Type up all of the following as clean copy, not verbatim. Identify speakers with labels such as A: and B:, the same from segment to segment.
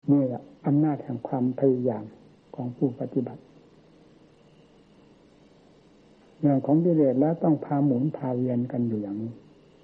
A: นี่แหละอำนาจแห่งความพยายามของผู้ปฏิบัติเรื่องของกิเลสแล้วต้องพาหมุนพาเวียนกันอยู่อย่างนี้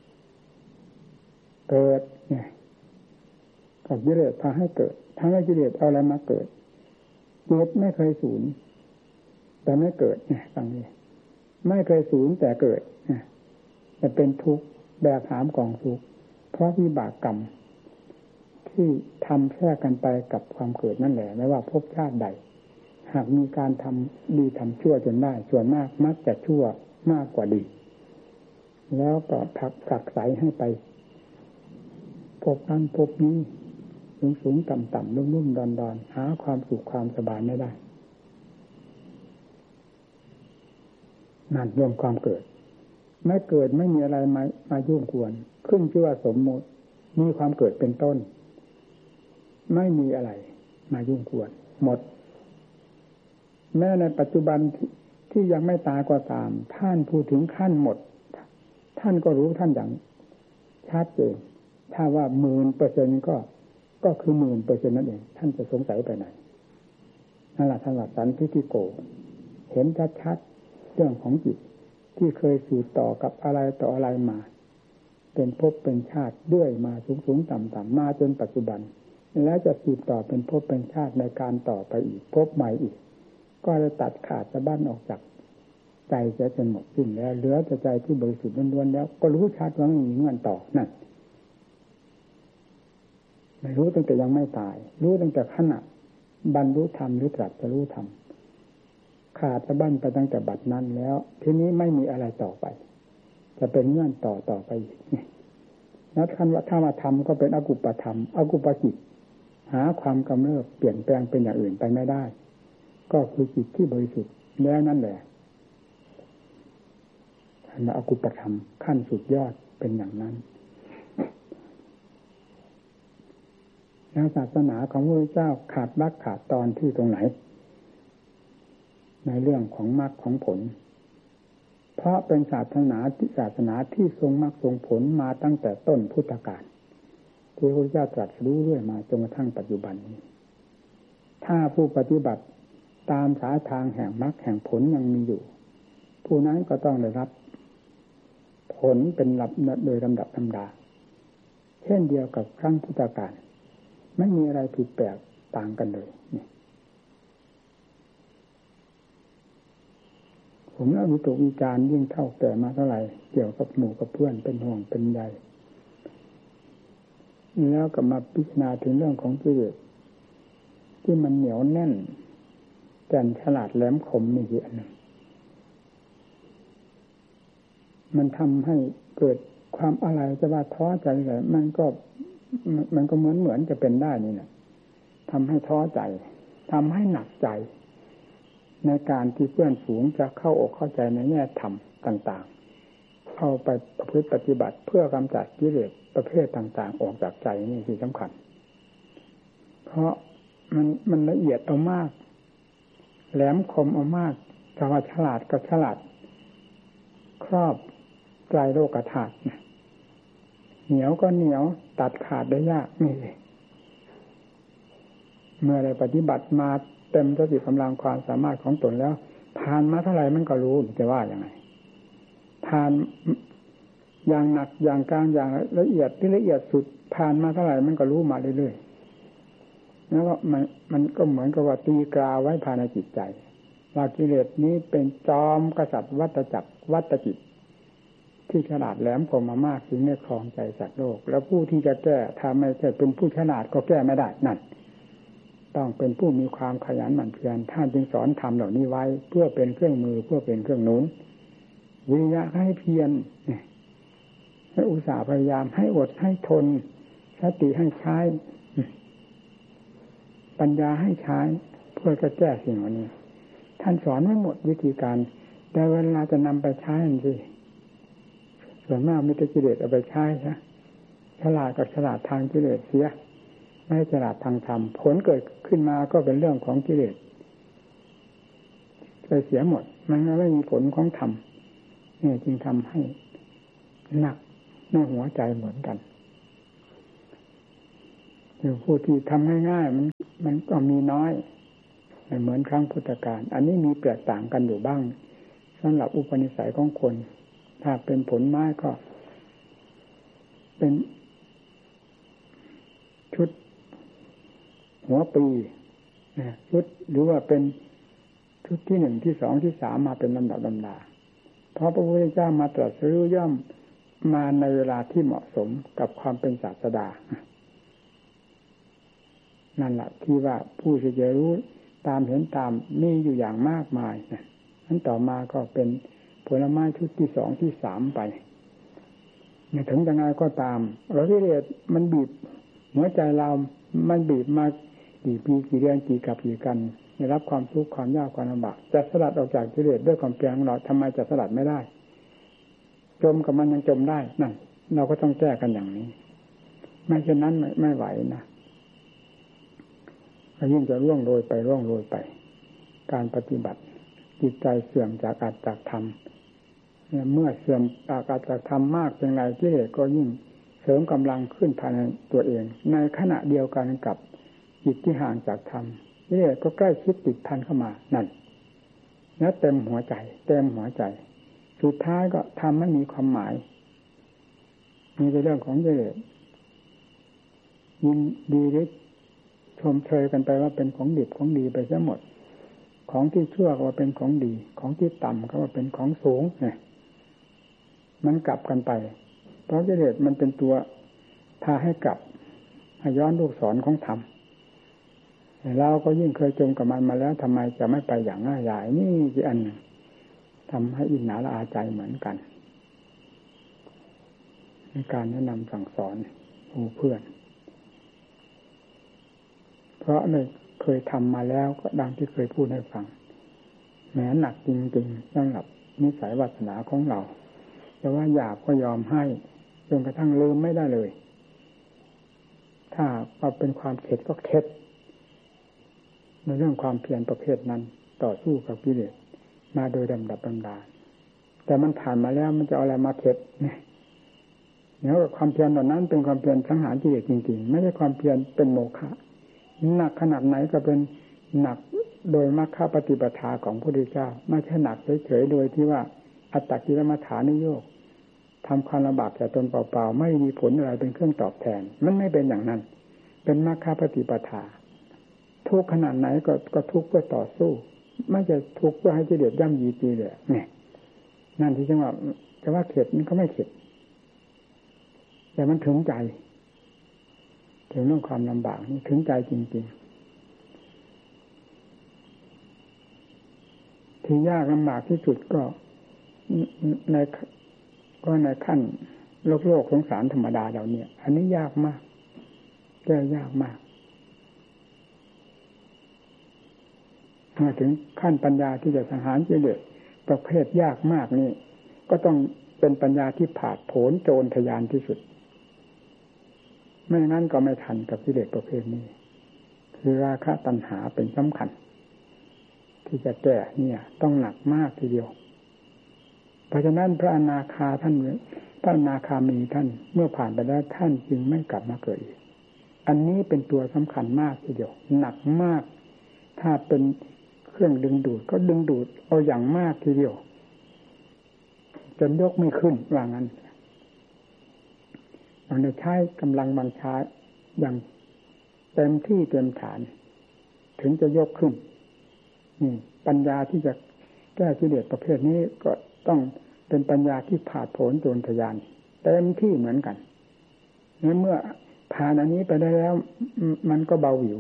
A: เกิดเนี่ยกับกิเลสพาให้เกิดทั้งให้กิเลสเอาอะไรมาเกิดเกิดไม่เคยสูญแต่ไม่เกิดเนี่ยฟังนี้ไม่เคยสูญแต่เกิดเนี่ยจะเป็นทุกข์แบกหามกองทุกข์เพราะวิบากกรรมที่ทำแทรกกันไปกับความเกิดนั่นแหละไม่ว่าภพชาติใดหากมีการทำดีทำชั่วจนได้ส่วนมากมักจะชั่วมากกว่าดีแล้วก็ผลักไสให้ไปพบนั้นพบนี้สูงต่ำนุ่มดอนหาความสุขความสบายไม่ได้นั่นรวมความเกิดไม่เกิดไม่มีอะไรมายุ่งกวนขึ้นชื่อว่าสมมุติมีความเกิดเป็นต้นไม่มีอะไรมายุ่งกวนหมดแม้ในปัจจุบันที่ยังไม่ตายก็ตามท่านพูดถึงขั้นหมดท่านก็รู้ท่านอย่างชัดเจนถ้าว่า 10,000% ก็คือ 10,000% นั่นเองท่านจะสงสัยไปไหนนั่นแหละท่านว่าสันทิฏฐิโกเห็นชัดๆเรื่องของจิตที่เคยสืบต่อกับอะไรต่ออะไรมาเป็นภพเป็นชาติด้วยมาสูงต่ำมาจนปัจจุบันแล้วจะสืบต่อเป็นภพเป็นชาติในการต่อไปอีกภพใหม่อีกก็จะตัดขาดสะบั้นออกจากใจจะจนหมดสิ้นแล้วเหลือแต่ใจที่บริสุทธิ์ล้วนๆแล้วก็รู้ชัดว่าไม่มีเงื่อนต่อนั่นไม่รู้ตั้งแต่ยังไม่ตายรู้ตั้งแต่ขณะบรรลุธรรมหรือตรัสรู้ธรรมขาดสะบั้นไปตั้งแต่บัดนั้นแล้วทีนี้ไม่มีอะไรต่อไปจะเป็นเงื่อนต่อไปอีกแล้วท่านว่าถ้ามาทำก็เป็นอกุปธรรมอกุปจิตหาความกำเริบเปลี่ยนแปลงเป็นอย่างอื่นไปไม่ได้ก็คือจิตที่บริสุทธิ์แล้วนั่นแหละท่านว่าอกุปธรรมขั้นสุดยอดเป็นอย่างนั้นแล้วศาสนาของพระพุทธเจ้าขาดวรรคขาดตอนที่ตรงไหนในเรื่องของมรรคของผลเพราะเป็นศาสนาที่ทรงมรรคทรงผลมาตั้งแต่ต้นพุทธกาลที่พระพุทธเจ้าตรัสรู้เรื่อยมาจนกระทั่งปัจจุบันนี้ถ้าผู้ปฏิบัติตามสายทางแห่งมรรคแห่งผลยังมีอยู่ผู้นั้นก็ต้องได้รับผลเป็นโดยลำดับธรรมดาเช่นเดียวกับครั้งพุทธกาลไม่มีอะไรผิดแปลกต่างกันเลยนี่ผมแล้ววิตกวิจารณ์ยิ่งเท่าแก่มาเท่าไหร่เกี่ยวกับหมู่กับเพื่อนเป็นห่วงเป็นใยแล้วก็มาพิจารณาถึงเรื่องของกิเลสที่มันเหนียวแน่นแก่นฉลาดแหลมคมนี่คืออันนึงมันทำให้เกิดความอะไรจะว่าท้อใจอะไรมันก็เหมือนจะเป็นได้นี่นะทำให้ท้อใจทำให้หนักใจในการที่เพื่อนฝูงจะเข้าอกเข้าใจในแง่ธรรมต่างๆเอาไปประพฤติปฏิบัติเพื่อกำจัดกิเลสประเภทต่างๆออกจากใจนี่คือสำคัญเพราะมันละเอียดเอามากแหลมคมเอามากคำว่าฉลาดก็ฉลาดครอบไตรโลกธาตุเหนียวก็เหนียวตัดขาดได้ยากนี่เลยเมื่อได้ปฏิบัติมาเต็มสติกำลังความสามารถของตนแล้วผ่านมาเท่าไหร่มันก็รู้จะว่าอย่างไรผ่านอย่างหนักอย่างกลางอย่างละเอียดที่ละเอียดสุดผ่านมาเท่าไหร่มันก็รู้มาเรื่อยๆแล้วก็มันก็เหมือนกับว่าตีกราไว้ภายในจิตใจว่ากิเลสนี้เป็นจอมกษัตริย์วัฏจักรวัฏจิตที่ฉลาดแหลมคมมามากถึงในครองใจสัตว์โลกแล้วผู้ที่จะแก้ถ้าไม่ใช่เป็นผู้ฉลาดก็แก้ไม่ได้นั่นต้องเป็นผู้มีความขยันหมั่นเพียรท่านจึงสอนธรรมเหล่านี้ไว้เพื่อเป็นเครื่องมือเพื่อเป็นเครื่องหนุนวิริยะให้เพียรให้อุตสาห์พยายามให้อดให้ทนสติให้ใช้ปัญญาให้ใช้เพื่อจะแก้สิ่งเหล่านี้ท่านสอนไว้หมดวิธีการแต่เวลาจะนำไปใช้นั่นสิส่วนมากมีแต่กิเลสเอาไปใช้นะฉลาดกับฉลาดทางกิเลสเสียไม่ฉลาดทางธรรมผลเกิดขึ้นมาก็เป็นเรื่องของกิเลสไปเสียหมดมันไม่มีผลของธรรมนี่จึงทำให้หนักในหัวใจเหมือนกันคือผู้ที่ทำง่ายๆมันก็มีน้อยไม่เหมือนครั้งพุทธกาลอันนี้มีแตกต่างกันอยู่บ้างสำหรับอุปนิสัยของคนถ้าเป็นผลไม้ก็เป็นชุดหัวปีชุดหรือว่าเป็นชุดที่หนึ่งที่สองที่สามมาเป็นลำดับลำดาเพราะพระพุทธเจ้ามาตรัสรู้ย่อมมาในเวลาที่เหมาะสมกับความเป็นศาสดานั่นแหละที่ว่าผู้ที่จะรู้ตามเห็นตามมีอยู่อย่างมากมายนั้นต่อมาก็เป็นผลไม้ชุดที่สองที่สามไปถึงยังไงก็ตามเราที่เรียนมันบีบหัวใจเรามันบีบมากี่ปีกี่เดือนกี่กับกี่กันได้รับความทุกข์ความยากความลำบากจะสลัดออกจากกิเลสด้วยความเพียรของเราทำไมจะสลัดไม่ได้จมกับมันยังจมได้นั่นเราก็ต้องแก้กันอย่างนี้ไม่เช่นนั้นไม่ไหวนะยิ่งจะร่วงโรยไปการปฏิบัติจิตใจเสื่อมจากอัตจากธรรมเมื่อเสื่อมจากอัตจากธรรมมากเป็นไรกิเลสก็ยิ่งเสริมกำลังขึ้นภายในตัวเองในขณะเดียวกันกับจิตที่ห่างจากธรรมกิเลสก็ใกล้ชิดติดพันเข้ามานั่นแล้วเต็มหัวใจสุดท้ายก็ทำไม่มีความหมายมีแต่เรื่องของกิเลสยินดีหรือชมเชยกันไปว่าเป็นของดิบของดีไปซะหมดของที่ชั่วก็ว่าเป็นของดีของที่ต่ำก็ว่าเป็นของสูงเนี่ยมันกลับกันไปเพราะกิเลสมันเป็นตัวพาให้กลับให้ย้อนลูกศรของธรรมเราก็ยิ่งเคยจมกับมันมาแล้วทำไมจะไม่ไปอย่างง่ายดายนี่คืออันหนึ่งทำให้อิจฉาละอาใจเหมือนกันในการแนะนำสั่งสอนผู้เพื่อนเพราะเลยเคยทำมาแล้วก็ดังที่เคยพูดให้ฟังแม้หนักจริงๆสำหรับนิสัยวาสนาของเราแต่ว่าหยาบก็ยอมให้จนกระทั่งลืมไม่ได้เลยถ้าเอาเป็นความเข็ดก็เข็ดในเรื่องความเพียรประเภทนั้นต่อสู้กับกิเลสมาโดยลำดับลำดาแต่มันผ่านมาแล้วมันจะเอาอะไรมาเข็ดเนี่ยความเพียรเหล่านั้นเป็นความเพียรสังหารกิเลสจริงๆไม่ใช่ความเพียรเป็นโมฆะหนักขนาดไหนก็เป็นหนักโดยมรรคปฏิปทาของพระพุทธเจ้าไม่ใช่หนักเฉยๆโดยที่ว่าอัตตกิลมัฏฐานิโยคทำความลำบากแก่ตนเปล่าๆไม่มีผลอะไรเป็นเครื่องตอบแทนมันไม่เป็นอย่างนั้นเป็นมรรคปฏิปทาทุกขนาดไหนก็ทุกข์เพื่อต่อสู้ไม่จะทุกข์เพื่อให้กิเลสย่ำยีตีเลยเนี่ยนั่นที่จังว่าจะว่าเข็ดมันก็ไม่เข็ดแต่มันถึงใจถึงเรื่องความลำบากนี่ถึงใจจริงๆที่ยากลำบากที่สุดก็ในขั้นโลกสงสารธรรมดาเราเนี่ยอันนี้ยากมากแก้ยากมากมาถึงขั้นปัญญาที่จะสังหารกิเลสประเภทยากมากนี่ก็ต้องเป็นปัญญาที่ผาดโผนโจรทะยานที่สุดไม่งั้นก็ไม่ทันกับกิเลสประเภทนี้คือราคะตัณหาเป็นสำคัญที่จะแก้เนี่ยต้องหนักมากทีเดียวเพราะฉะนั้นพระอนาคาท่านพระอนาคามีท่านเมื่อผ่านไปแล้วท่านจึงไม่กลับมาเกิดอีกอันนี้เป็นตัวสำคัญมากทีเดียวหนักมากถ้าเป็นเครื่องดึงดูดก็ดึงดูดเอาอย่างมากทีเดียวจนยกไม่ขึ้นว่างั้นเราเนี่ยใช้กำลังบังชาอย่างเต็มที่เต็มฐานถึงจะยกขึ้นนี่ปัญญาที่จะแก้กิเลสประเภทนี้ก็ต้องเป็นปัญญาที่ผาดโผนโจรทะยานเต็มที่เหมือนกันเมื่อผ่านอันนี้ไปได้แล้วมันก็เบาหวิว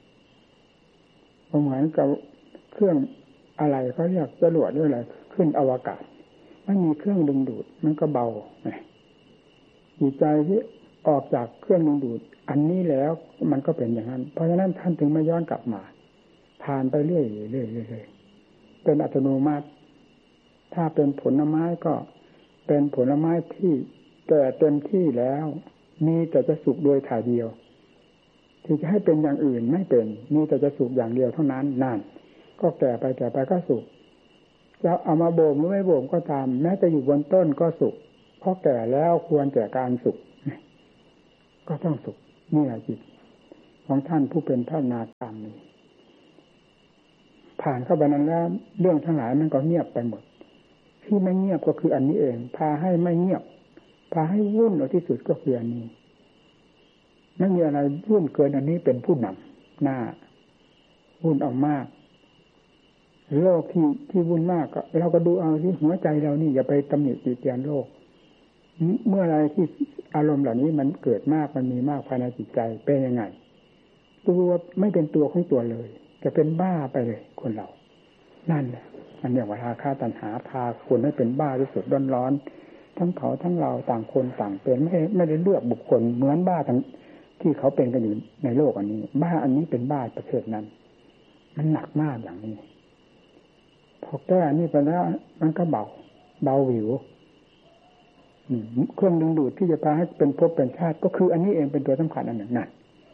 A: เหมือนกับเครื่องอะไรเขาเรียกจรวดด้วยอะไรขึ้นอวกาศไม่มีเครื่องดึงดูดมันก็เบาจิตใจที่ออกจากเครื่องดึงดูดอันนี้แล้วมันก็เป็นอย่างนั้นเพราะฉะนั้นท่านถึงไม่ย้อนกลับมาผ่านไปเรื่อยๆเป็นอัตโนมัติถ้าเป็นผลไม้ก็เป็นผลไม้ที่แก่เต็มที่แล้วมีแต่จะสุกโดยถ่ายเดียวที่จะให้เป็นอย่างอื่นไม่เป็นมีแต่จะสุกอย่างเดียวเท่านั้นนั่นก็แก่ไปก็สุกจะเอามาบ่มหรือไม่บ่มก็ตามแม้จะอยู่บนต้นก็สุกเพราะแก่แล้วควรแก่การสุกก็ต้องสุกนี่แหละจิตของท่านผู้เป็นพระอนาคามีผ่านเข้าไปนั้นแล้วเรื่องทั้งหลายมันก็เงียบไปหมดที่ไม่เงียบก็คืออันนี้เองพาให้ไม่เงียบพาให้วุ่นเอาที่สุดก็คืออันนี้ไม่มีอะไรวุ่นเกินอันนี้เป็นผู้นำหน้าวุ่นเอามากโลกที่วุ่นมากก็เราก็ดูเอาที่หัวใจเรานี่อย่าไปตำหนิติเตียนโลกเมื่อไรที่อารมณ์เหล่านี้มันเกิดมากมันมีมากภายในจิตใจเป็นยังไงตัวไม่เป็นตัวของตัวเลยจะเป็นบ้าไปเลยคนเรานั่นแหละมันเรียกว่าราคะตัณหาพาคนให้เป็นบ้าที่สุดร้อนๆทั้งเขาทั้งเราต่างคนต่างเป็นไม่ได้เลือกบุคคลเหมือนบ้าทั้งที่เขาเป็นกันอยู่ในโลกอันนี้บ้าอันนี้เป็นบ้าประเภทนั้นมันหนักมากอย่างนี้พอแก้นี่ไปแล้วมันก็เบาหิวเครื่องดึงดูดที่จะพาให้เป็นภพเป็นชาติก็คืออันนี้เองเป็นตัวสำคัญอันหนึ่งนั่น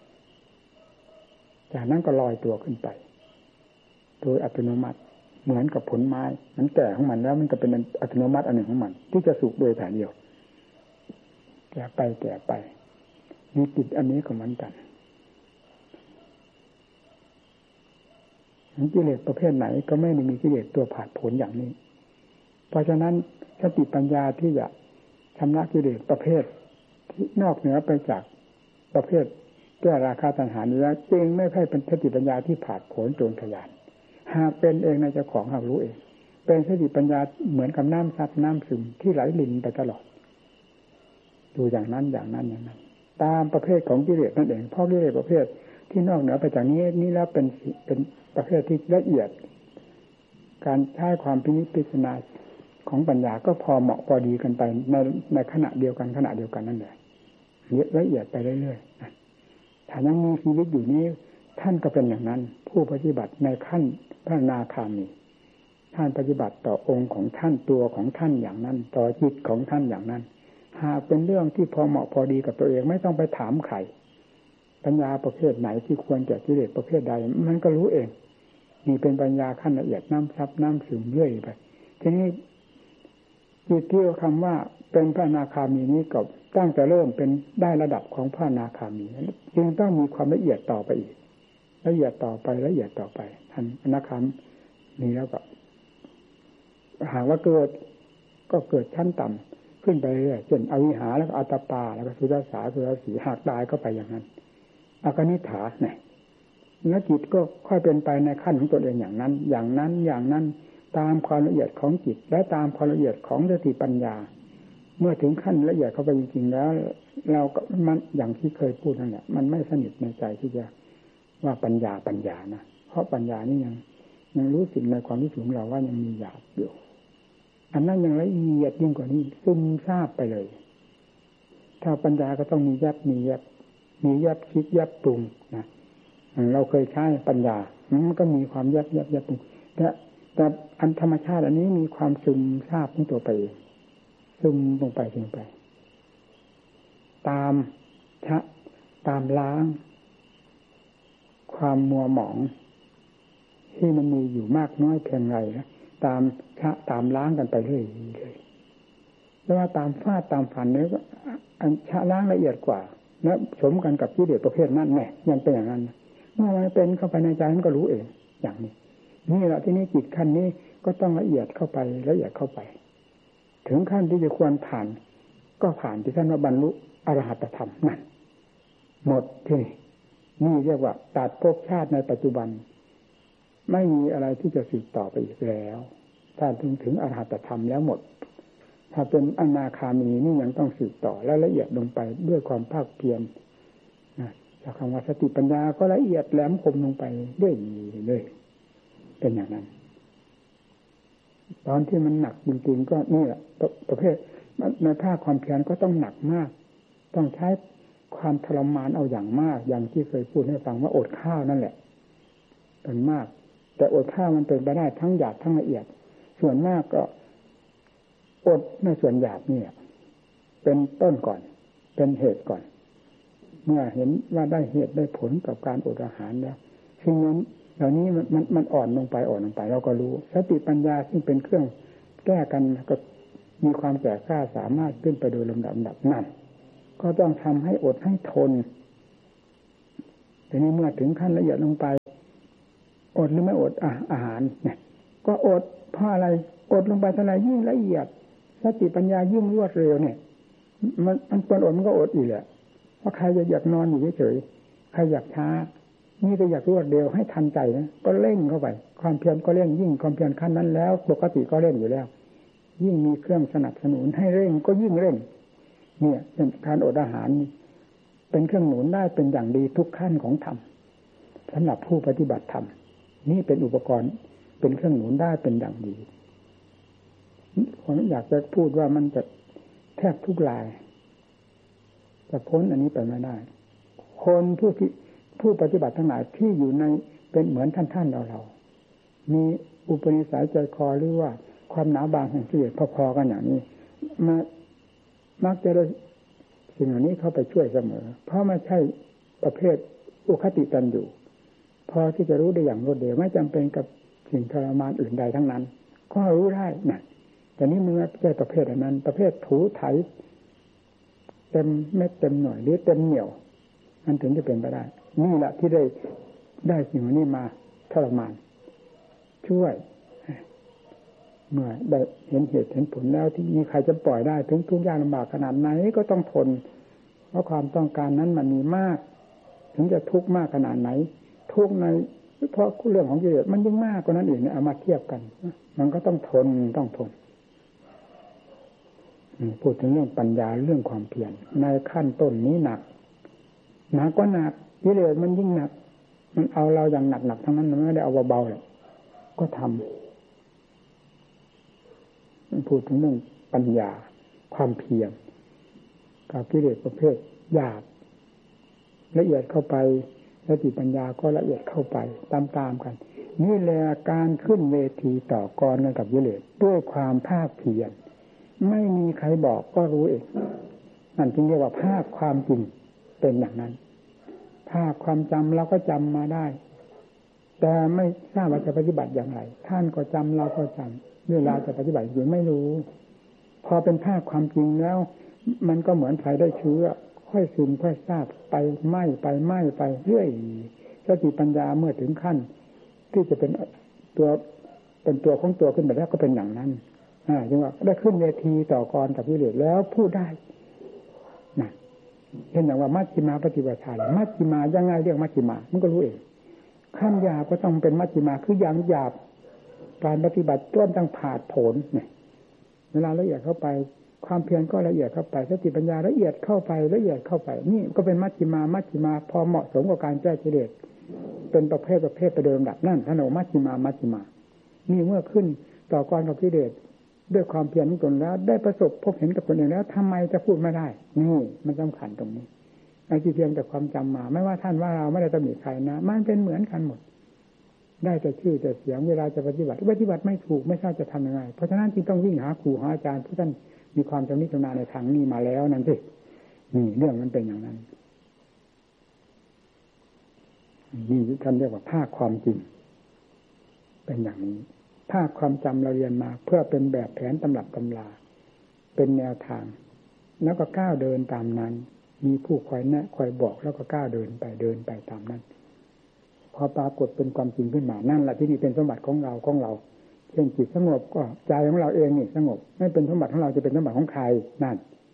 A: จากนั้นก็ลอยตัวขึ้นไปโดยอัตโนมัติเหมือนกับผลไม้มันแก่ของมันแล้วมันก็เป็นอัตโนมัติอันหนึ่งของมันที่จะสุกโดยแต่เดียวแก่ไปมีจิตอันนี้ก็เหมือนกันกิเลสประเภทไหนก็ไม่ได้มีกิเลสตัวผาดผลอย่างนี้เพราะฉะนั้นสติปัญญาที่จะชำระกิเลสประเภทที่นอกเหนือไปจากประเภทแก้ราคะตัณหานี้แล้วจึงไม่ใช่เป็นสติปัญญาที่ผาดผลโจรทยานหากเป็นเองในเจ้าของหากรู้เองเป็นสติปัญญาเหมือนกับน้ำซับน้ำซึมที่ไหลลินไปตลอดดูอย่างนั้นตามประเภทของกิเลสนั่นเองเพราะกิเลสประเภทที่นอกเหนือไปจากนี้แล้วเป็นประเภทที่ละเอียดการใช้ความพินิจพิจารณาของปัญญาก็พอเหมาะพอดีกันไปในขณะเดียวกันนั่นแหละละเอียดไปเรื่อยๆถ้ายังมีชีวิตอยู่นี้ท่านก็เป็นอย่างนั้นผู้ปฏิบัติในขั้นพระอนาคามีท่านปฏิบัติต่อองค์ของท่านตัวของท่านอย่างนั้นต่อจิตของท่านอย่างนั้นหากเป็นเรื่องที่พอเหมาะพอดีกับตัวเองไม่ต้องไปถามใครปัญญาประเภทไหนที่ควรแก่กิเลสประเภทใดมันก็รู้เองนี่เป็นปัญญาขั้นละเอียดน้ำซับน้ำซึมเรื่อยไปทีนี้จิตที่คำว่าเป็นพระอนาคามีนี้ก็ตั้งแต่เริ่มเป็นได้ระดับของพระอนาคามีจึงต้องมีความละเอียดต่อไปอีกละเอียดต่อไปท่านอนาคามีแล้วก็หากว่าเกิดก็เกิดชั้นต่ำขึ้นไปเรื่อยเช่นอวิหาแล้วก็อัตตปาแล้วก็สุดาสาสุดาสีหากตายก็ไปอย่างนั้นอกนิฏฐาเนี่ยแล้วจิตก็ค่อยเป็นไปในขั้นของตัวเองอย่างนั้นตามความละเอียดของจิตและตามความละเอียดของสติปัญญาเมื่อถึงขั้นละเอียดเข้าไปจริงๆแล้วเราก็มันอย่างที่เคยพูดนั่นแหละมันไม่สนิทในใจที่จะว่าปัญญานะเพราะปัญญานี่ยังรู้สึกในความรู้สึกของเราว่ายังมีหยาบอยู่อันนั้นยังละเอียดยิ่งกว่านี้ซึมซาบไปเลยถ้าปัญญาก็ต้องมียับคิดยับปรุงนะเราเคยใช้ปัญญามันก็มีความยับปรุงแต่อันธรรมชาติอันนี้มีความซึมซาบของตัวไปเองซึมลงไปตามล้างความมัวหมองที่มันมีอยู่มากน้อยเพียงไรนะตามล้างกันไปเรื่อยแล้วว่าตามฟาดตามฝันนี้ก็อันชะล้างละเอียดกว่าและสมกันกับกิเลสประเภทนั้นแน่ยังเป็นอย่างนั้นเมื่อมันเป็นเข้าไปในใจมันก็รู้เองอย่างนี้นี่แหละที่นี้จิตขั้นนี้ก็ต้องละเอียดเข้าไปถึงขั้นที่จะควรผ่านก็ผ่านที่ท่านว่าบรรลุอรหัตธรรมนั่นหมดที่นี่เรียกว่าตัดภพชาติในปัจจุบันไม่มีอะไรที่จะสืบต่อไปอีกแล้วถ้าถึงอรหัตธรรมแล้วหมดถ้าเป็นอนาคามีนี่ยังต้องสืบต่อและละเอียดลงไปด้วยความภาคเพียรจากคำว่าสติปัญญาก็ละเอียดแหลมคมลงไปเรื่อยเป็นอย่างนั้นตอนที่มันหนักจริงๆก็นี่แหละประเภทในภาคความเพียรก็ต้องหนักมากต้องใช้ความทรมานเอาอย่างมากอย่างที่เคยพูดให้ฟังว่าอดข้าวนั่นแหละเป็นมากแต่อดข้าวมันเป็นไปได้ทั้งหยาบทั้งละเอียดส่วนมากก็อดในส่วนหยาบนี่เป็นต้นก่อนเป็นเหตุก่อนเมื่อเห็นว่าได้เหตุได้ผลกับการอดอาหารแล้วสิ่งนั้นเหล่านี้มันอ่อนลงไปเราก็รู้สติปัญญาซึ่งเป็นเครื่องแก้กันก็มีความแก่กล้าสามารถขึ้นไปโดยลำดับนั่นก็ต้องทำให้อดให้ทนแต่นี้เมื่อถึงขั้นละเอียดลงไปอดหรือไม่อดอาหารเนี่ยก็อดเพราะอะไรอดลงไปเท่าไหร่ยิ่งละเอียดสติปัญญายิ่งรวดเร็วเนี่ยมันควรอดมันก็อดอีกแหละเพราะใครอยากนอนอยู่เฉยๆใครอยากช้านี่ก็อยากรวดเร็วให้ทันใจนะก็เร่งเข้าไปความเพียรก็เร่งยิ่งความเพียรขั้นนั้นแล้วปกติก็เร่งอยู่แล้วยิ่งมีเครื่องสนับสนุนให้เร่งก็ยิ่งเร่งเนี่ยการอดอาหารเป็นเครื่องหนุนได้เป็นอย่างดีทุกขั้นของธรรมสำหรับผู้ปฏิบัติธรรมนี่เป็นอุปกรณ์เป็นเครื่องหนุนได้เป็นอย่างดีผมอยากจะพูดว่ามันจะแทบทุกรายจะพ้นอันนี้ไปไม่ได้คนผู้ปฏิบัติทั้งหลายที่อยู่ในเป็นเหมือนท่านเรามีอุปนิสัยใจคอหรือว่าความหนาบางแห่งกิเลสพอๆกันอย่างนี้มักจะได้สิ่งเหล่านี้เข้าไปช่วยเสมอเพราะไม่ใช่ประเภทอุคติตันอยู่พอที่จะรู้ได้อย่างรวดเร็วไม่จำเป็นกับสิ่งทรมานอื่นใดทั้งนั้นก็รู้ได้นะแต่นี้มันไม่ใช่ประเภทอันนั้นประเภทถูไถเต็มเม็ดเต็มหน่วยหรือเต็มเหนี่ยวมันถึงจะเป็นไปได้นี่แหละที่ได้สิ่งนี้มาทรมานช่วยเมื่อได้เห็นเหตุเห็นผลแล้วที่มีใครจะปล่อยได้ถึงทุกข์ยากลำบากขนาดไหนก็ต้องทนเพราะความต้องการนั้นมันมีมากถึงจะทุกข์มากขนาดไหนทุกข์ในเพราะเรื่องของกิเลสมันยิ่งมากกว่านั้นอีกเนี่ยเอามาเทียบกันมันก็ต้องทนพูดถึงเรื่องปัญญาเรื่องความเพียรในขั้นต้นนี้หนักก็หนักกิเลสมันยิ่งหนักมันเอาเราอย่างหนักทั้งนั้นมันไม่ได้เอาเบาๆเลยก็ทำพูดถึงเรื่องปัญญาความเพียรกับกิเลสประเภทหยาบละเอียดเข้าไปสติปัญญาก็ละเอียดเข้าไปตามๆกันนี่แหละการขึ้นเวทีต่อกรกันกับกิเลสด้วยความภาคเพียรไม่มีใครบอกก็รู้เองนั่นจึงเรียกว่าภาคความจริงเป็นอย่างนั้นภาคความจำเราก็จำมาได้แต่ไม่ทราบว่าจะปฏิบัติอย่างไรท่านก็จำเราก็จำเวลาจะปฏิบัติอยู่ไม่รู้พอเป็นภาคความจริงแล้วมันก็เหมือนไฟได้เชื้อค่อยซึมค่อยทราบไปไหม้ไปเรื่อยสติปัญญาเมื่อถึงขั้นที่จะเป็นตัวของตัวขึ้นไปแล้วก็เป็นอย่างนั้นจึงว่าได้ขึ้นเวทีต่อกรกับกิเลสแล้วพูดได้นะเช่นอย่างว่ามัชฌิมาปฏิปทามัชฌิมายังไงเรียกมัชฌิมามันก็รู้เองขั้นหยาบก็ต้องเป็นมัชฌิมาคืออย่างหยาบการปฏิบัติต้นต้องผ่าดโผนเนี่ยเวลาละเอียดเข้าไปความเพียรก็ละเอียดเข้าไปสติปัญญาละเอียดเข้าไปนี่ก็เป็นมัชฌิมาพอเหมาะสมกับการแก้กิเลสเป็นประเภทไปโดยลำดับนั่นท่านบอกมัชฌิมานี่เมื่อขึ้นต่อกรกับกิเลสด้วยความเพียรของตนแล้วได้ประสบพบเห็นกับตนเองแล้วทำไมจะพูดไม่ได้นี่มันสำคัญตรงนี้ไอ้ที่เพียงแต่ความจำมาไม่ว่าท่านว่าเราไม่ได้ตำหนิใครนะมันเป็นเหมือนกันหมดได้แต่ชื่อแต่เสียงเวลาจะปฏิบัติไม่ถูกไม่ทราบจะทำยังไงเพราะฉะนั้นจึงต้องวิ่งหาครูหาอาจารย์ผู้ท่านมีความชำนิชำนาญในทางนี้มาแล้วนั่นสินี่เรื่องมันเป็นอย่างนั้นนี่ท่านเรียกว่าภาคความจริงเป็นอย่างนี้ภาคความจำเราเรียนมาเพื่อเป็นแบบแผนตำรับตำราเป็นแนวทางแล้วก็ก้าวเดินตามนั้นมีผู้คอยแนะคอยบอกแล้วก็ก้าวเดินไปตามนั้นพอปรากฏเป็นความจริงขึ้นมานั่นแหละที่นี่เป็นสมบัติของเราเช่นจิตสงบก็ใจของเราเองนี่สงบไม่เป็นสมบัติของเราจะเป็นสมบัติของใครนั่น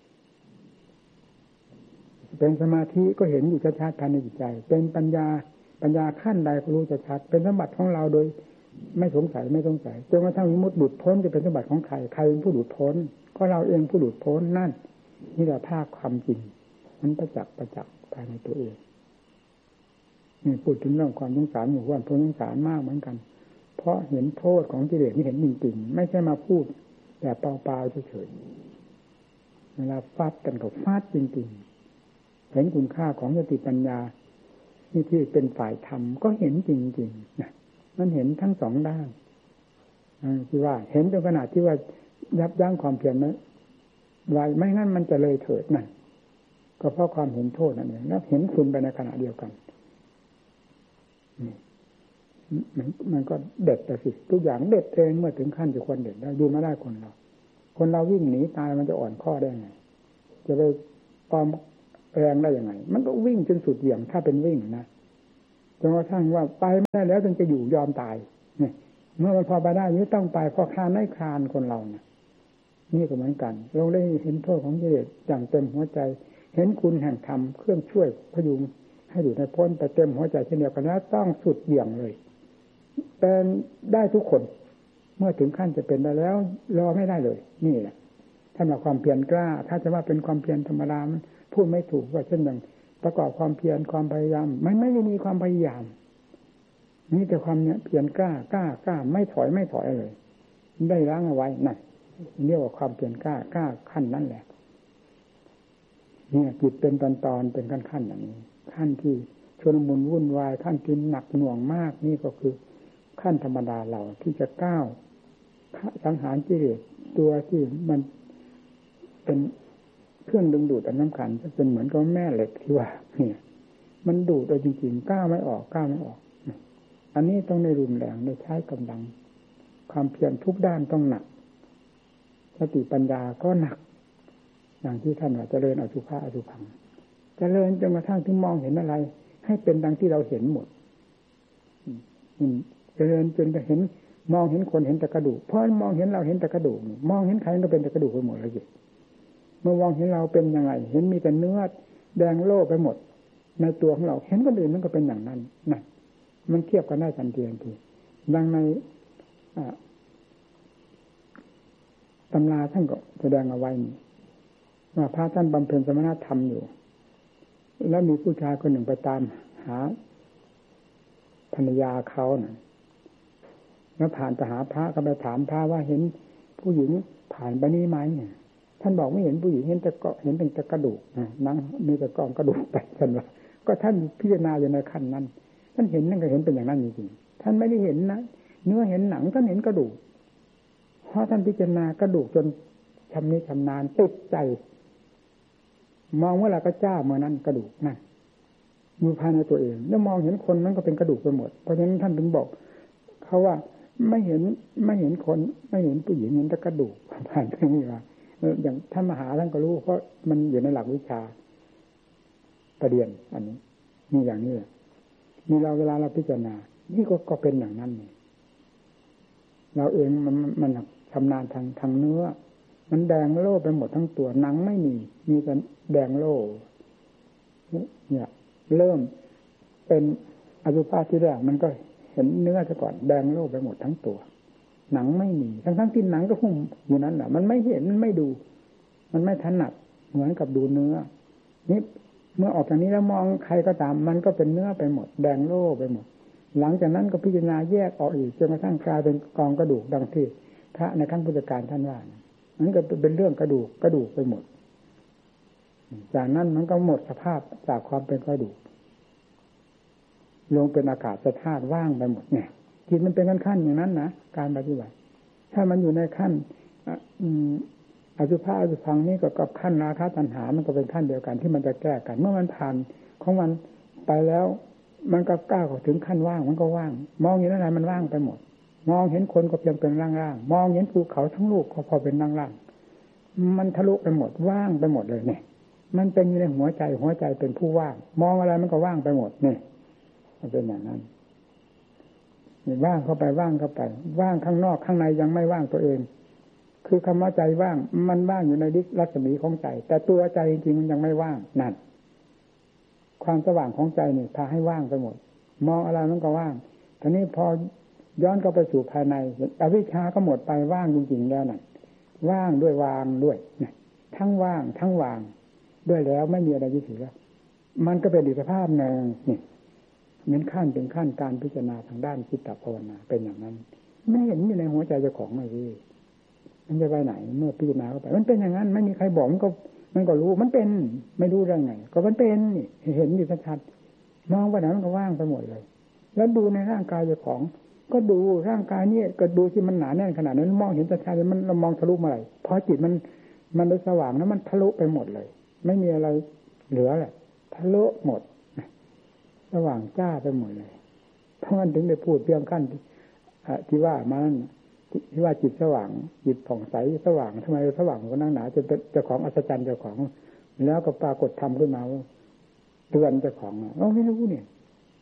A: เป็นสมาธิก็เห็นอยู่ชัดๆภายในจิตใจเป็นปัญญาขั้นใดก็รู้ชัดเป็นสมบัติของเราโดยไม่สงสัยจนกระทั่งวิมุตติหลุดพ้นจะเป็นสมบัติของใครเป็นผู้หลุดพ้นก็เราเองผู้หลุดพ้นนั่นนี่แหละภาคความจริงมันประจักษ์ภายในตัวเองนี่พูดถึงเรื่องความสงสารหมู่บ้านพ้นสงสารมากเหมือนกันเพราะเห็นโทษของกิเลสนี่เห็นจริงๆไม่ใช่มาพูดแบบเปล่าๆเฉยๆเวลาฟาดกันก็ฟาดจริงๆเห็นคุณค่าของสติปัญญาที่เป็นฝ่ายธรรมก็เห็นจริงๆนะมันเห็นทั้งสองด้านที่ว่าเห็นจนขนาดที่ว่ายับยั้งความเพียรไว้ไม่งั้นมันจะเลยเถิดนั่นก็เพราะความเห็นโทษนั่นเองแล้วเห็นคุณไปในขณะเดียวกันมันก็เด็ดแต่สิทุกอย่างเด็ดเองเมื่อถึงขั้นจะควรเด็ดแล้วดูไม่ได้คนเราวิ่งหนีตายมันจะอ่อนข้อได้ไงจะไปปลอมแรงได้ยังไงมันก็วิ่งจนสุดเหวี่ยงถ้าเป็นวิ่งนะจนกระทั่งว่าไปไม่ได้แล้วจึงจะอยู่ยอมตายเนี่ยเมื่อมันพอไปได้นี้ต้องไปพอคลานไม่คลานคนเราเนี่ยนี่ก็เหมือนกันเราได้เห็นโทษของกิเลสอย่างเต็มหัวใจเห็นคุณแห่งธรรมเครื่องช่วยพยุงให้อยู่ในพ้นไปเต็มหัวใจเช่นเดียวกันแล้วต้องสุดเบี่ยงเลยเป็นได้ทุกคนเมื่อถึงขั้นจะเป็นได้แล้วรอไม่ได้เลยนี่แหละถ้าว่าความเพียรกล้าถ้าจะว่าเป็นความเพียรธรรมดามันพูดไม่ถูกว่าเช่นอย่างประกอบความเพียรความพยายามมันไม่ได้มีความพยายามนี่แต่ความเนี่ยเพียรกล้าไม่ถอยเลยได้ล้างเอาไว้นั่นเรียกว่าความเพียรกล้าขั้นนั่นแหละเนี่ยจิตเป็นตอนเป็นขั้นอย่างนี้ขั้นที่ชลมุนวุ่นวายขั้นที่หนักหน่วงมากนี่ก็คือขั้นธรรมดาเราที่จะก้าวสังหารกิเลสตัวที่มันเป็นเครื่องดึงดูดอันสำคัญจะเป็นเหมือนกับแม่เหล็กที่ว่าเนี่ยมันดูดโดยจริงๆก้าวไม่ออกอันนี้ต้องในรุนแรงในใช้กำลังความเพียรทุกด้านต้องหนักสติปัญญาก็หนักอย่างที่ท่านว่าเจริญอสุภะอสุภังเจริญจนกระทั่งถึงมองเห็นอะไรให้เป็นดังที่เราเห็นหมดเจริญจนจะเห็นมองเห็นคนเห็นแต่กระดูกเพราะมองเห็นเราเห็นแต่กระดูกมองเห็นใครก็เป็นแต่กระดูกไปหมดเลยสิเมื่อมองเห็นเราเป็นยังไงเห็นมีแต่เนื้อแดงโล่ไปหมดในตัวของเราเห็นคนอื่นมันก็เป็นอย่างนั้นนะมันเทียบกันได้ทันทีดังในตำราท่านก็แสดงเอาไว้ว่าพระท่านบำเพ็ญสมณธรรมอยู่แล้วมีผู้ชายคนหนึ่งไปตามหาภรรยาเขานะแล้วผ่านไปหาพระก็ไปถามพระว่าเห็นผู้หญิงผ่านไปนี้ไหมเนี่ยท่านบอกไม่เห็นผู้หญิงเห็นแต่กระดูกนั่งมีแต่กองกระดูกไปท่านว่าก็ท่านพิจารณาอยู่ในขั้นนั้นท่านเห็นนั่นก็เห็นเป็นอย่างนั้นจริงๆท่านไม่ได้เห็นนะเนื้อเห็นหนังท่านเห็นกระดูกเพราะท่านพิจารณากระดูกจนชำนาญติดใจมองว่าเราก็จ้าเมื่อนั้นกระดูกนั่นอยู่ภายในตัวเองแล้วมองเห็นคนนั้นก็เป็นกระดูกไปหมดเพราะฉะนั้นท่านถึงบอกเขาว่าไม่เห็นคนไม่เห็นผู้หญิงเห็นแต่กระดูกผ่านไปนี่ว่าอย่างท่านมหาท่านก็รู้เพราะมันอยู่ในหลักวิชาประเด็นอันนี้มีอย่างนี้แหละมีเราเวลาเราพิจารณานี่ก็เป็นอย่างนั้นนี่เราเองมันชำนาญทางเนื้อมันแดงโล่ไปหมดทั้งตัวหนังไม่มีแต่แดงโล่เนี่ยเริ่มเป็นอสุภะที่แรกมันก็เห็นเนื้อซะก่อนแดงโล่ไปหมดทั้งตัวหนังไม่มีทั้งที่หนังก็หุ้มอยู่นั้นแหละมันไม่เห็นมันไม่ดูมันไม่ถนัดเหมือนกับดูเนื้อนี่เมื่อออกจากนี้แล้วมองใครก็ตามมันก็เป็นเนื้อไปหมดแดงโล่ไปหมดหลังจากนั้นก็พิจารณาแยกออกอีกจนกระทั่งกลายเป็นกองกระดูกดังที่พระในขั้นพุทธกาลท่านว่ามันก็เป็นเรื่องกระดูกไปหมดจากนั้นมันก็หมดสภาพจากความเป็นกระดูกลงเป็นอากาศธาตุว่างไปหมดเนี่ยจิตมันเป็นขั้นอย่างนั้นนะการปฏิบัติถ้ามันอยู่ในขั้นอสุภะอสุภังนี่ก็กับขั้นราคะตัณหามันก็เป็นขั้นเดียวกันที่มันจะแก้กันเมื่อมันผ่านของมันไปแล้วมันก็ก้าวถึงขั้นว่างมันก็ว่างมองเห็นอะไรมันว่างไปหมดมองเห็นคนก็เพียงเป็นร่างๆมองเห็นภูเขาทั้งลูกก็พอเป็นร่างๆมันทะลุไปหมดว่างไปหมดเลยเนี่ยมันเป็นอยู่ในหัวใจเป็นผู้ว่างมองอะไรมันก็ว่างไปหมดเนี่ยมันเป็นอย่างนั้นว่างเข้าไปว่างข้างนอกข้างในยังไม่ว่างตัวเองคือคำว่าใจว่างมันว่างอยู่ในรัศมีของใจแต่ตัวใจจริงๆมันยังไม่ว่างนั่นความสว่างของใจนี่พาให้ว่างไปหมดมองอะไรมันก็ว่างทีนี้พอย้อนเข้าไปสู่ภายในอวิชชาก็หมดไปว่างจริงๆแล้วนั่นว่างด้วยวางด้วยนะทั้งว่างทั้งวางด้วยแล้วไม่มีอะไรยึดถือแล้วมันก็เป็นอีกสภาพหนึ่งนี่เหมือนขั้นเป็นขั้นการพิจารณาทางด้านจิตตภาวนาเป็นอย่างนั้นไม่เห็นอยู่ในหัวใจเจ้าของเลยมันจะไปไหนเมื่อพิจารณาเข้าไปมันเป็นอย่างนั้นไม่มีใครบอกมันก็รู้มันเป็นไม่รู้เรื่องไงก็มันเป็นนี่เห็นอยู่ชัดๆมองไปไหนมันก็ว่างไปหมดเลยแล้วดูในร่างกายเจ้าของก็ดูร่างกายนี่ก็ดูที่มันหนาแน่นขนาดนั้นมองเห็นชัดๆมันเรามองทะลุมาเลยพอจิตมันได้สว่างแล้วมันทะลุไปหมดเลยไม่มีอะไรเหลือแหละทะลุหมดสว่างจ้าไปหมดเลยเพราะงั้นถึงได้พูดเพียงขั้นที่ว่ามานั้นที่ว่าจิตสว่างจิตผ่องใสสว่างทำไมสว่างก็นั่งหนาจะเป็นเจ้าของอัศจรรย์เจ้าของแล้วก็ปรากฏธรรมขึ้นมาเตือนเจ้าของเราไม่รู้เนี่ย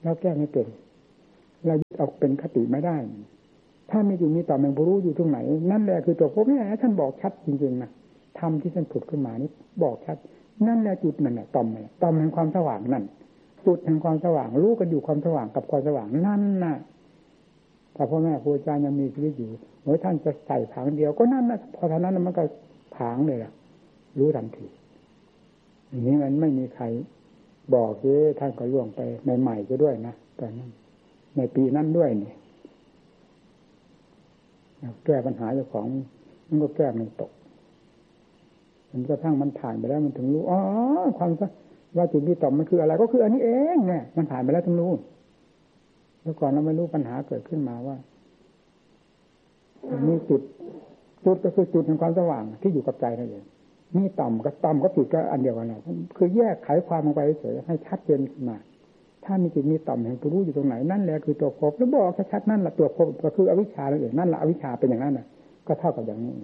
A: เราแก้ไม่เป็นเรายึดเอาเป็นคติไม่ได้ถ้ามีอยู่มีต่อแมงผู้รู้อยู่ตรงไหนนั่นแหละคือตัวพบนี่ท่านบอกชัดจริงๆนะธรรมที่ท่านผุดขึ้นมานี่บอกชัดนั่นแหละจุดนั่นแหละต่อมแห่งความสว่างนั่นจุดแห่งความสว่างรู้กันอยู่ความสว่างกับความสว่างนั่นน่ะแต่พ่อแม่ครูอาจารย์ยังมีชีวิตอยู่เมื่อท่านจะใส่ผางเดียวก็นั่นนะพอเท่านั้นมันก็ผางเลยล่ะรู้ทันทีอย่างนี้มันไม่มีใครบอกท่านก็ล่วงไปใหม่ๆก็ด้วยนะตอนนั้นในปีนั้นด้วยนี่แก้ปัญหาเจ้าของมันก็แก้ไม่ตกมันกระทั่งมันผ่านไปแล้วมันถึงรู้อ๋อความว่าจุดที่ต่อมมันคืออะไรก็คืออันนี้เองเนี่ยมันผ่านไปแล้วถึงรู้แล้วก่อนเราไม่รู้ปัญหาเกิดขึ้นมาว่ามีจุดก็คือจุดแห่งความสว่างที่อยู่กับใจนั่นเองนี่ต่ำก็จุดก็อันเดียวกันนะคือแยกไขความลงไปเฉยให้ชัดเจนขึ้นมาถ้ามีจิตมีต่ำแห่งผู้รู้อยู่ตรงไหนนั่นแหละคือตัวภพแล้วบอกชัดๆนั่นแหละตัวภพก็คืออวิชชานั่นเองนั่นแหละอวิชชาเป็นอย่างนั้นน่ะก็เท่ากับอย่างนี้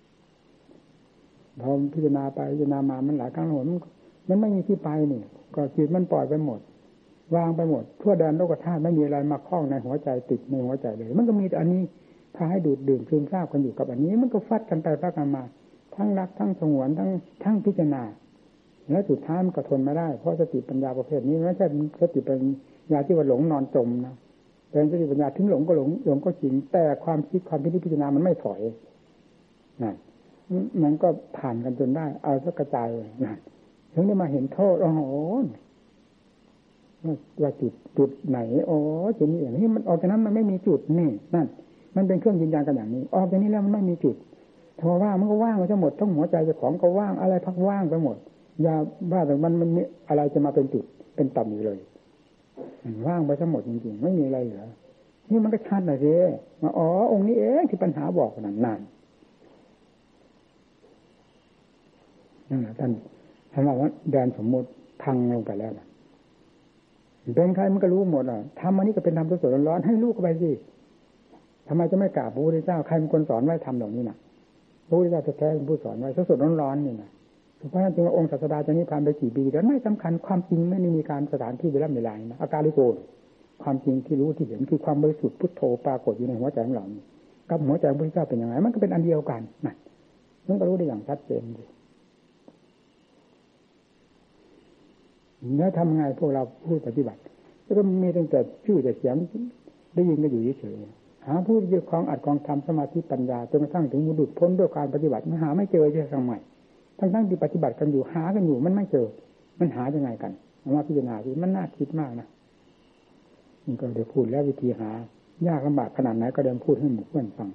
A: พอพิจารณาไปพิจารณามามันหลายครั้งมันไม่มีที่ไปนี่ก็จิตมันปล่อยไปหมดวางไปหมดทั่วแดนโลกธาตุไม่มีอะไรมาคล้องในหัวใจติดในหัวใจเลยมันก็มีแต่อันนี้พาให้ดูดดื่มซึมซาบกันอยู่กับอันนี้มันก็ฟัดกันไปฟัดกันมาทั้งรักทั้งสงวนทั้งพิจารณาแล้วสุดท้ายมันก็ทนไม่ได้เพราะสติปัญญาประเภทนี้ไม่ใช่สติปัญญาที่ว่าหลงนอนจมนะเป็นสติปัญญาถึงหลงก็หลงก็จริงแต่ความคิดความพิจารณามันไม่ถอยนั่นมันก็ผ่านกันจนได้เอาสักกระจายเลยนั่นถึงได้มาเห็นโทษโอ้โหว่าจุดไหนอ๋อจุดนี้อย่างนี้มันออกจากนั้นมันไม่มีจุดนี่นั่นมันเป็นเครื่องยืนยันกันอย่างนี้ออกจากนี้แล้วมันไม่มีจุดพอว่างมันก็ว่างไปทั้งหมดทั้งหัวใจเจ้าของก็ว่างอะไรพักว่างไปหมดอย่าว่าแต่มันมีอะไรจะมาเป็นจุดเป็นต่ำอยู่เลยว่างไปทั้งหมดจริงๆไม่มีอะไรเหลือนี่มันก็ชัดเลยสิมาอ๋อองค์นี้เองที่ปัญหาบอกนั่นนั่นแหละท่านว่าแดนสมมติพังลงไปแล้วนะเป็นใครมันก็รู้หมดอ่ะทำอันนี้ก็เป็นธรรมสดๆร้อนๆให้ลูกเข้าไปสิทำไมจะไม่กราบพระพุทธเจ้าใครเป็นคนสอนไว้ทำเหล่านี้น่ะพระพุทธเจ้าแท้ๆเป็นผู้สอนไว้สดๆร้อนๆนี่นะเพราะฉะนั้นจึงว่าองค์ศาสดาจะนิพพานไปกี่ปีแล้วไม่สำคัญความจริงไม่มีการสถานที่เวลานะอาการลิโกความจริงที่รู้ที่เห็นคือความบริสุทธิ์พุทโธปรากฏอยู่ในหัวใจของเรากับหัวใจพระพุทธเจ้าเป็นยังไงมันก็เป็นอันเดียวกันนะมันก็รู้ได้อย่างชัดเจนดีแล้วทำไงพวกเราผู้ปฏิบัติแล้วก็มีตั้งแต่ชื่อแต่เสียงได้ยินก็อยู่เฉยๆหาผู้ยึดครองอัดครองธรรมสมาธิปัญญาจนกระทั่งถึงมุดุพ้นด้วยการปฏิบัติมันหาไม่เจอใช่ไหมทั้งที่ปฏิบัติกันอยู่หากันอยู่มันไม่เจอมันหายังไงกันมาพิจารณาดูมันน่าคิดมากนะมันก็เดี๋ยวพูดแล้ววิธีหายากลำบากขนาดไหนก็เดินพูดให้หมู่เพื่อนฟัง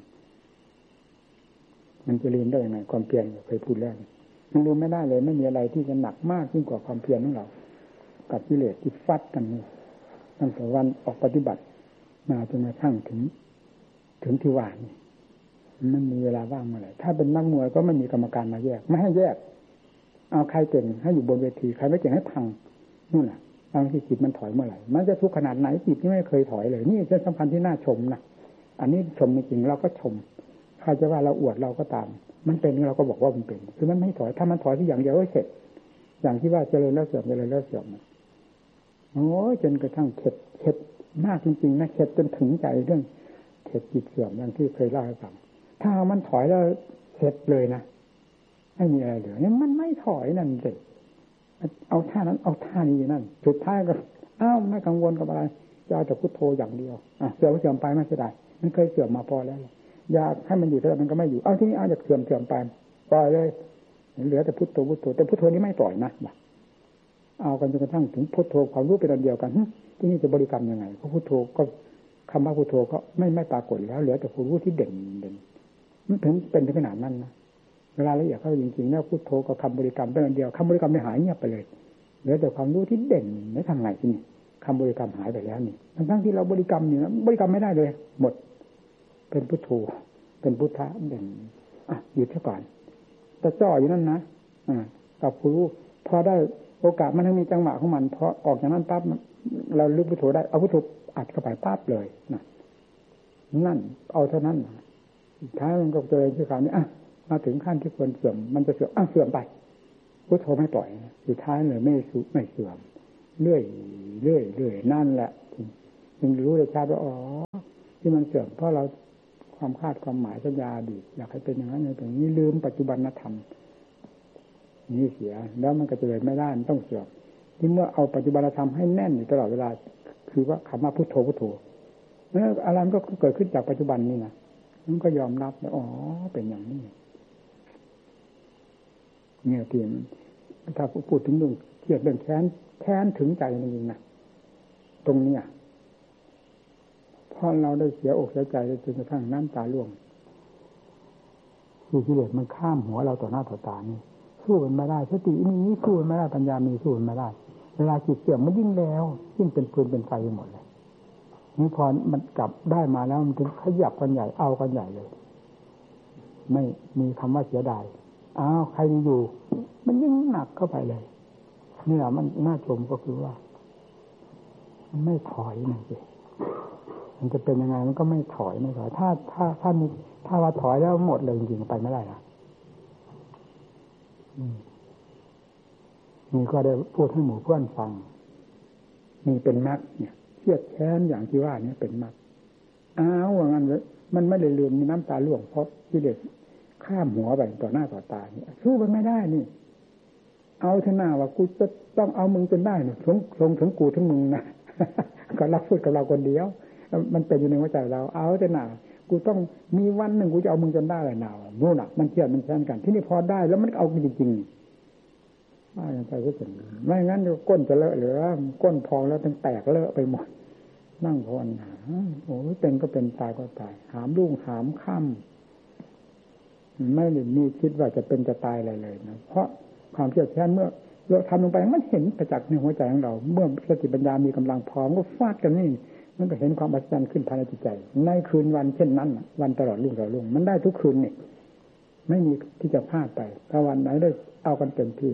A: มันจะลืมได้ยังไงความเพียรเคยพูดแล้วมันลืมไม่ได้เลยไม่มีอะไรที่จะหนักมากยิ่งกว่าความเพียรของเรากับกิเลสที่ฟัดกันตั้งแต่วันออกปฏิบัติมาจนกระทั่งถึงที่ว่านี่มันมีเวลาว่างเมื่อไหร่ถ้าเป็นนักมวยก็ไม่มีกรรมการมาแยกไม่ให้แยกเอาใครเก่งให้อยู่บนเวทีใครไม่เก่งให้พังนู่นแหละบางทีจิตมันถอยเมื่อไหร่มันจะทุกข์ขนาดไหนจิตที่ไม่เคยถอยเลยนี่เป็นสำคัญที่น่าชมนะอันนี้ชมจริงเราก็ชมใครจะว่าเราอวดเราก็ตามมันเป็นเราก็บอกว่ามันเป็นคือมันไม่ถอยถ้ามันถอยที่อย่างเดียวก็เสร็จอย่างที่ว่าเจริญแล้วเสื่อมเจริญแล้วเสื่อมโอ้ยจนกระทั่งเข็ดมากจริงๆนะเข็ดจนถึงใจเรื่องเข็ดจิตเสื่อมอย่างที่เคยเล่าให้ฟังถ้ามันถอยแล้วเข็ดเลยนะไม่มีอะไรเหลือเนี่ยมันไม่ถอยนั่นเลยเอาท่านั้นเอาท่านี้นั่นสุดท้ายก็ไม่กังวลกับอะไรจะเอาแต่พุทโธอย่างเดียวเสื่อมไปไม่เสียดายมันเคยเสื่อมมาพอแล้วอยากให้มันอยู่แต่มันก็ไม่อยู่เอาที่นี้เอาจากเสื่อมไปปล่อยเลยเหลือแต่พุทโธแต่พุทโธนี้ไม่ปล่อยนะเอากันจนกระทั่งถึงพุทโธความรู้เป็นอันเดียวกันที่นี่จะบริกรรมยังไงเพราะพุทโธก็คำว่าพุทโธก็ไม่ปรากฏแล้วเหลือแต่ผู้รู้ที่เด่นมันถึงเป็นถึงขนาดนั้นนะเวลาละเอียดเข้าจริงๆแล้วพุทโธกับคำบริกรรมเป็นอันเดียวคำบริกรรมไม่หายเงียบไปเลยเหลือแต่ความรู้ที่เด่นไม่ทำไงที่นี่คำบริกรรมหายไปแล้วนี่ทั้งที่เราบริกรรมอยู่นะบริกรรมไม่ได้เลยหมดเป็นพุทโธเป็นพุทธะเด่นหยุดซะก่อนแต่จ่ออยู่นั่นนะกับผู้รู้พอได้โอกาสมันต้องมีจังหวะของมันพอออกจากนั้นปั๊บเราลึกพุทโธได้เอาพุทโธอัดเข้าไปปั๊บเลยนั่นเอาเท่านั้นสุดท้ายมันก็เจอที่คราวนี้มาถึงขั้นที่ควรเสื่อมมันจะเสื่อมเสื่อมไปพุทโธไม่ปล่อยสุดท้ายเลยไม่เสื่อมเรื่อยนั่นแหละถึงจึงรู้ได้ชัดว่าอ๋อที่มันเสื่อมเพราะเราความคาดความหมายสัญญาอดีตอยากให้เป็นอย่างนั้นอย่างนี้ลืมปัจจุบันธรรมนี่เสียแล้วมันก็จะเลยไม่ได้มันต้องเสื่อมที่เมื่อเอาปัจจุบันธรรมให้แน่นอยู่ตลอดเวลาคือว่าคำว่าพุทโธพุทโธอะไรมันก็เกิดขึ้นจากปัจจุบันนี่นะมันก็ยอมรับว่าอ๋อเป็นอย่างนี้เนี่ยที่ถ้าพูดถึงเรื่องเครียดเรื่องแค้นถึงใจจริงๆนะตรงนี้พอเราได้เสียอกเสียใจจนกระทั่งน้ำตาร่วงคือกิเลสมันข้ามหัวเราต่อหน้าต่อตานี่สู้มันไม่ได้สตินี้สู้มันไม่ได้ปัญญามีสู้มันไม่ได้เวลาจิตเสื่อมมันยิ่งแล้วยิ่งเป็นปืนเป็นไฟไปหมดเลยนี่พอมันกลับได้มาแล้วมันถึงขยับกันใหญ่เอากันใหญ่เลยไม่มีคำว่าเสียดายอ้าวใครอยู่มันยิ่งหนักเข้าไปเลยนี่แหละมันน่าชมก็คือว่ามันไม่ถอยนั่นสิมันจะเป็นยังไงมันก็ไม่ถอยถ้าว่าถอยแล้วหมดเลยจริงๆไปไม่ได้นะนี่ก็ได้พูดให้หมู่เพื่อนฟังนี่เป็นมรรคเนี่ยเครียดแค้นอย่างที่ว่านี่เป็นมรรคอ้าวว่างั้นเลยมันไม่ได้ลืมมีน้ำตาล่วงเพราะกิเลสข้ามหัวไปต่อหน้าต่อตาเนี่ยสู้มันไม่ได้นี่เอาเถอะหน้าว่ากูจะต้องเอามึงจนได้เนี่ยส่งถึงกูถึงมึงนะก็รับพูดกับเราคนเดียวมันเป็นอยู่ในหัวใจเราเอาเถอะหน้ากูต้องมีวันหนึ่งกูจะเอามึงจนได้เลยหนาวนู่นน่ะมันเครียดมันแค้นกันที่นี่พอได้แล้วมันเอาจริงๆว่าอย่างไรก็เป็นไม่งั้นเดี๋ยวก้นจะเลอะเหลือก้นพองแล้วตั้งแตกเลอะไปหมดนั่งภาวนาโอ้ยเป็นก็เป็นตายก็ตายหามรุ่งหามค่ำไม่ได้มีคิดว่าจะเป็นจะตายอะไรเลยนะเพราะความเครียดแค้นเมื่อเราทำลงไปมันเห็นประจักษ์ในหัวใจของเราเมื่อสติปัญญามีกำลังพร้อมก็ฟาดกันนี่มันก็เห็นความอัศจรรย์ขึ้นภายในจิตใจในคืนวันเช่นนั้นวันตลอดรุ่งตลอดรุ่งมันได้ทุกคืนนี่ไม่มีที่จะพลาดไปถ้าวันไหนได้เอากันเต็มที่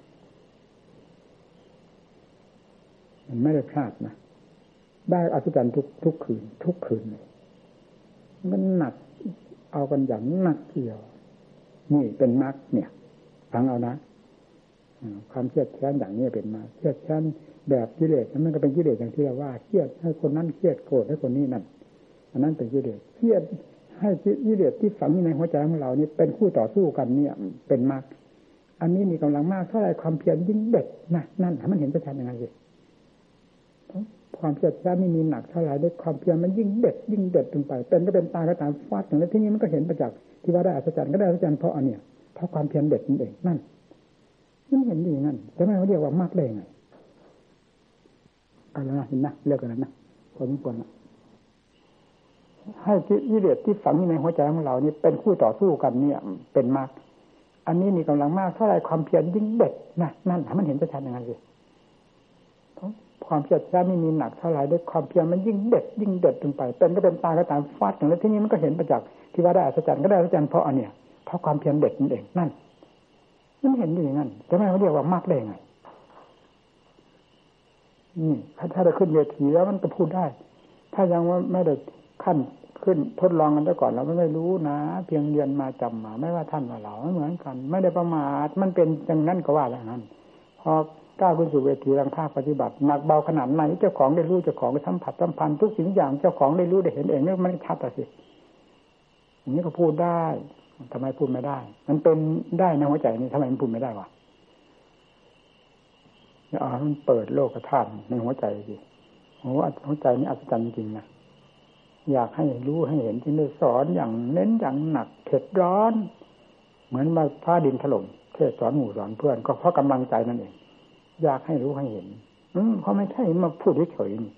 A: มันไม่ได้พลาดนะได้อัศจรรย์ทุกคืนเลยมันหนักเอากันอย่างหนักเกี่ยวนี่เป็นมรรคเนี่ยฟังเอานะความเครียดแค้นอย่างนี้เป็นมาเครียดแค้นแบบกิเลสมันก็เป็นกิเลสอย่างที่เราว่าเครียดให้คนนั้นเครียดโกรธให้คนนี้นั่นอันนั้นเป็นกิเลสเครียดให้กิเลสที่ฝังอยู่ในหัวใจของเรานี่เป็นคู่ต่อสู้กันเนี่ยเป็นมรรคอันนี้มีกำลังมากเท่าไรความเพียรยิ่งเด็ดนะนั่นมันเห็นประชันยังไงสิความเครียดแค้นนี่มีหนักเท่าไรด้วยความเพียรมันยิ่งเด็ดลงไปเป็นก็เป็นตายก็ตามฟาดอย่างนี้ที่นี้มันก็เห็นประจักษ์ที่ว่าได้อัศจรรย์ก็ได้อัศจรรย์เพราะอันเนี้ยเพราะความเพียรเด็ดนั่นเองนั่นมันเห็นดีนั่นจะไม่เขาเรียกว่ามากได้ไงอะไรนะเห็นนะเลิกกันแล้วนะพอสมควรนะให้กิเลสที่ฝังอยู่ในหัวใจของเรานี่เป็นคู่ต่อสู้กันเนี่ยเป็นมากอันนี้มีกำลังมากเท่าไรความเพียรยิ่งเด็ดนะนั่นมันเห็นชัดอย่างนั้นสิความเพียรแท้ไม่มีหนักเท่าไรด้วยความเพียรมันยิ่งเด็ดลงไปเป็นก็เป็นตายก็ตามฟาดอย่างนี้ที่นี้มันก็เห็นประจักษ์ที่ว่าได้อัศจรรย์ก็ได้อัศจรรย์เพราะอันเนี้ยเพราะความเพียรเด็ดนั่นเองนั่นมันเห็นอยู่อย่างนั้นจะไม่เขาเรียกว่ามากได้ไงถ้าได้ขึ้นเวทีแล้วมันก็พูดได้ถ้ายังว่าไม่ได้ขั้นขึ้นทดลองกันซะก่อนเราไม่รู้นะเพียงเรียนมาจำมาไม่ว่าท่านว่าเราไม่เหมือนกันไม่ได้ประมาทมันเป็นอย่างนั้นก็ว่าอย่างนั้นพอก้าวขึ้นสู่เวทีรังภาคปฏิบัติหนักเบาขนาดไหนเจ้าของได้รู้เจ้าของได้สัมผัสสัมพันธ์ทุกสิ่งอย่างเจ้าของได้รู้ได้เห็นเองนี่มันชัดอ่ะสิอย่างนี้ก็พูดได้ทำไมพูดไม่ได้มันเป็นได้ในหัวใจนี่ทำไมมันพูดไม่ได้วะมันเปิดโลกธาตุในหัวใจสิหัวใจนี่อัศจรรย์จริงๆนะอยากให้รู้ให้เห็นจึงได้สอนอย่างเน้นอย่างหนักเผ็ดร้อนเหมือนมาฟ้าดินถล่มเทศสอนหมู่สอนเพื่อนก็เพราะกำลังใจนั่นเองอยากให้รู้ให้เห็นเพราะไม่ใช่มาพูดเฉยๆนี่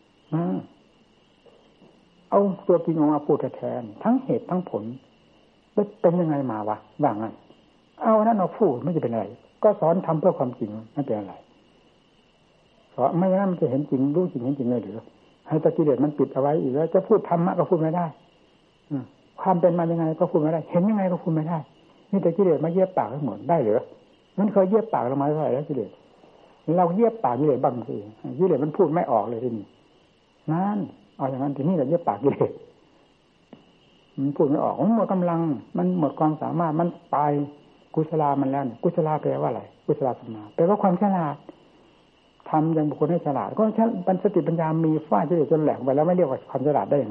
A: เอาตัวจริงออกมาพูดแทนทั้งเหตุทั้งผลเป็นยังไงมาวะว่างไงเอานั่นเอาพูดไม่จะเป็นอะไรก็สอนทำเพื่อความจริงไม่เป็นอะไรเพราะไม่งั้นมันจะเห็นจริงรู้จริงเห็นจริงเลยหรือให้ตะกิเลสมันปิดเอาไว้อีกแล้วจะพูดธรรมะก็พูดไม่ได้ความเป็นมายังไงก็พูดไม่ได้เห็นยังไงก็พูดไม่ได้นี่ตะกิเลสมาเย็บปากทั้งหมดได้หรือมันเคยเย็บปากเรามาเท่าไหร่แล้วกิเลสเราเย็บปากกิเลสบ้างสิกิเลสมันพูดไม่ออกเลยทีนี้นั่นเอาอย่างนั้นทีนี้เราเย็บปากกิเลสมันพูดไม่ออกมันหมดกำลังมันหมดความสามารถมันตายกุศลามันแล้วกุศลาแปลว่าอะไรกุศลาสมาแปลว่าความฉลาดทำยังบุคคลให้ฉลาดก็ปัญสติปัญญามีฟาดที่จนแหลกไปแล้วไม่เรียกว่าความฉลาดได้